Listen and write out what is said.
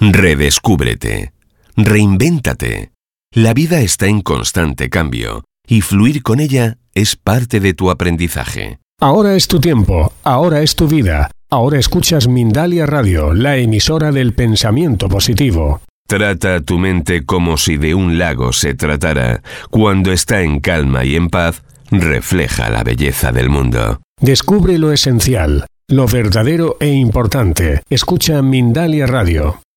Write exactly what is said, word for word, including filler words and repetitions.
Redescúbrete. Reinvéntate. La vida está en constante cambio y fluir con ella es parte de tu aprendizaje. Ahora es tu tiempo, ahora es tu vida. Ahora escuchas Mindalia Radio, la emisora del pensamiento positivo. Trata a tu mente como si de un lago se tratara. Cuando está en calma y en paz, refleja la belleza del mundo. Descubre lo esencial, lo verdadero e importante. Escucha Mindalia Radio.